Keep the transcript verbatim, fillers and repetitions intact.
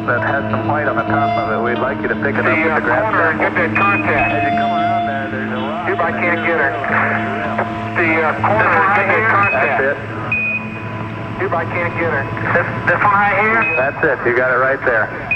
that has some white on the top of it. We'd like you to pick it the, up with uh, the grab corner and get that contact. As you come around there, there's a rock. Tube, I can't get her. The uh, corner and get that contact. That's it. Tube, I can't get her. This, this one right here? That's it. You got it right there.